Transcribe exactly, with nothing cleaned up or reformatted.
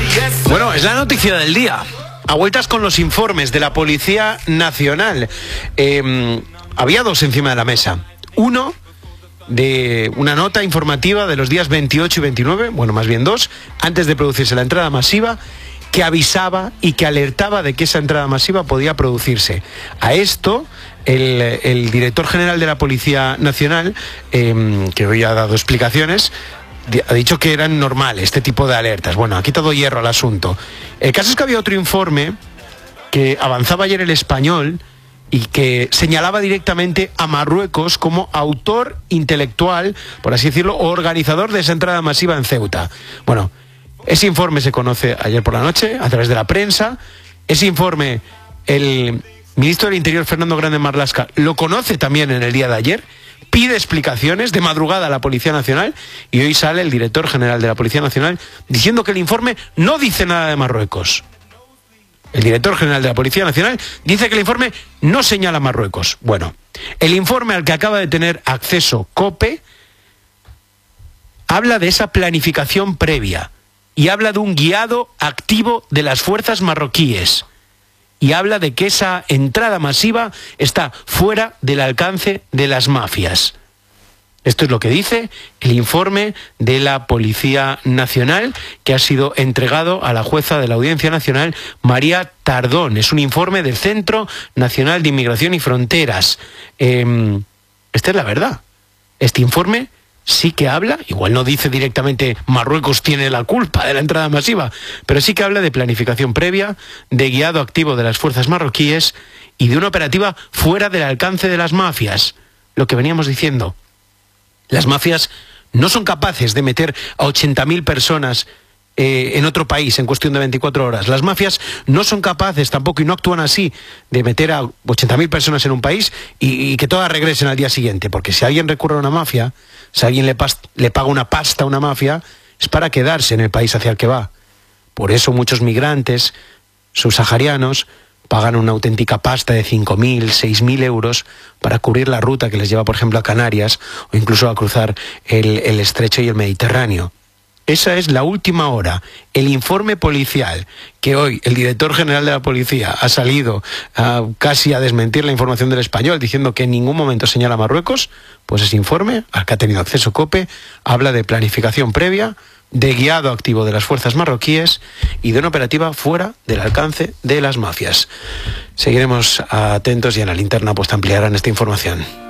Bueno, es la noticia del día. A vueltas con los informes de la Policía Nacional. Eh, había dos encima de la mesa. Uno de una nota informativa de los días veintiocho y veintinueve, bueno, más bien dos, antes de producirse la entrada masiva, que avisaba y que alertaba de que esa entrada masiva podía producirse. A esto, el, el director general de la Policía Nacional, eh, que hoy ha dado explicaciones, ha dicho que eran normales este tipo de alertas. Bueno, ha quitado hierro al asunto. El caso es que había otro informe que avanzaba ayer El Español y que señalaba directamente a Marruecos como autor intelectual, por así decirlo, o organizador de esa entrada masiva en Ceuta. Bueno, ese informe se conoce ayer por la noche a través de la prensa. Ese informe, el ministro del Interior, Fernando Grande Marlaska, lo conoce también en el día de ayer. Pide explicaciones de madrugada a la Policía Nacional y hoy sale el director general de la Policía Nacional diciendo que el informe no dice nada de Marruecos. El director general de la Policía Nacional dice que el informe no señala a Marruecos. Bueno, el informe al que acaba de tener acceso COPE habla de esa planificación previa y habla de un guiado activo de las fuerzas marroquíes. Y habla de que esa entrada masiva está fuera del alcance de las mafias. Esto es lo que dice el informe de la Policía Nacional, que ha sido entregado a la jueza de la Audiencia Nacional, María Tardón. Es un informe del Centro Nacional de Inmigración y Fronteras. Eh, esta es la verdad. Este informe sí que habla, igual no dice directamente Marruecos tiene la culpa de la entrada masiva, pero sí que habla de planificación previa, de guiado activo de las fuerzas marroquíes y de una operativa fuera del alcance de las mafias. Lo que veníamos diciendo, las mafias no son capaces de meter a ochenta mil personas eh, en otro país en cuestión de veinticuatro horas. Las mafias no son capaces tampoco, y no actúan así, de meter a ochenta mil personas en un país y, y que todas regresen al día siguiente, porque si alguien recurre a una mafia, si alguien le, pas, le paga una pasta a una mafia, es para quedarse en el país hacia el que va. Por eso muchos migrantes subsaharianos pagan una auténtica pasta de cinco mil, seis mil euros para cubrir la ruta que les lleva, por ejemplo, a Canarias o incluso a cruzar el, el Estrecho y el Mediterráneo. Esa es la última hora. El informe policial, que hoy el director general de la policía ha salido uh, casi a desmentir la información del Español, diciendo que en ningún momento señala a Marruecos, pues ese informe, al que ha tenido acceso COPE, habla de planificación previa, de guiado activo de las fuerzas marroquíes y de una operativa fuera del alcance de las mafias. Seguiremos atentos y en la linterna pues ampliarán esta información.